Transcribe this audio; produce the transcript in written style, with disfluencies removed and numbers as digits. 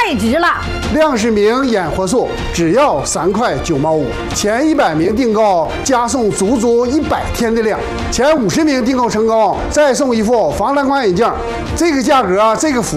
太值了！ 亮视明眼活素只要3块9毛5，前100名订购加送足100天的量，前50名订购成功再送一副防蓝光眼镜。这个价格，这个服务。